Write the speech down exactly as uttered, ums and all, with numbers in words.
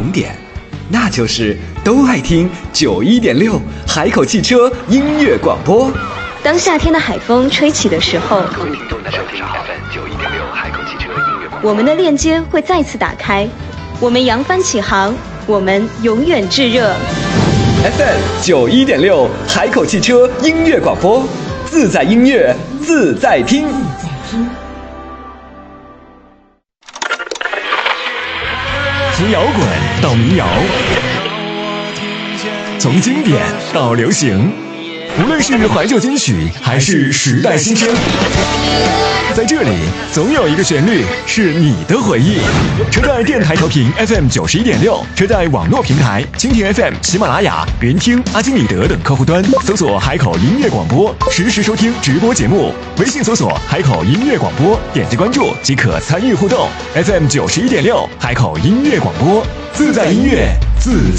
同点，那就是都爱听九一点六海口汽车音乐广播。 当夏天的海风吹起的时候，我们的链接会再次打开，我们扬帆起航，我们永远炙热。 F M 九一点六海口汽车音乐广播，自在音乐自在听。 从摇滚到民谣，从经典到流行，无论是怀旧金曲还是时代新声，在这里总有一个旋律是你的回忆。车载电台调频 F M 九十一点六，车载网络平台蜻蜓 F M、喜马拉雅、云听、阿基米德等客户端搜索海口音乐广播，实时收听直播节目。微信搜索海口音乐广播，点击关注即可参与互动。F M 九十一点六，海口音乐广播，自在音乐自